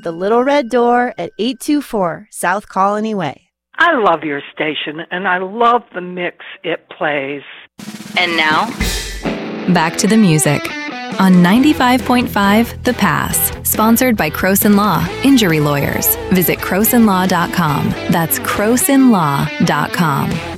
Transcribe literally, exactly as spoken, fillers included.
The Little Red Door at eight two four South Colony Way. I love your station, and I love the mix it plays. And now, back to the music on ninety-five point five The Pass, sponsored by Croson Law, Injury Lawyers. Visit croson law dot com. That's croson law dot com.